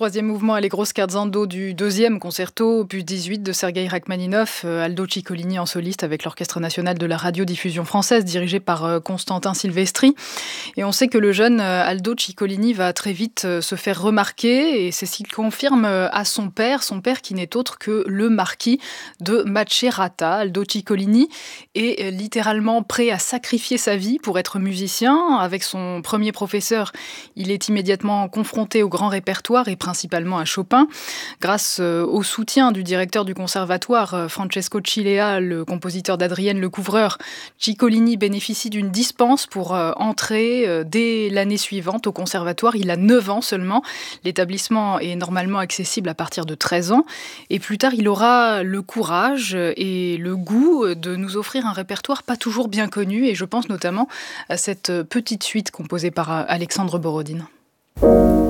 Troisième mouvement Allegro scherzando du deuxième concerto, opus 18 de Sergueï Rachmaninov, Aldo Ciccolini en soliste avec l'Orchestre national de la radiodiffusion française, dirigé par Constantin Silvestri. Et on sait que le jeune Aldo Ciccolini va très vite se faire remarquer, et c'est ce qu'il confirme à son père qui n'est autre que le marquis de Macerata. Aldo Ciccolini est littéralement prêt à sacrifier sa vie pour être musicien. Avec son premier professeur, il est immédiatement confronté au grand répertoire et principalement à Chopin. Grâce au soutien du directeur du conservatoire, Francesco Cilea, le compositeur d'Adrienne Lecouvreur, Ciccolini bénéficie d'une dispense pour entrer dès l'année suivante au conservatoire. Il a 9 ans seulement. L'établissement est normalement accessible à partir de 13 ans. Et plus tard, il aura le courage et le goût de nous offrir un répertoire pas toujours bien connu. Et je pense notamment à cette petite suite composée par Alexandre Borodine.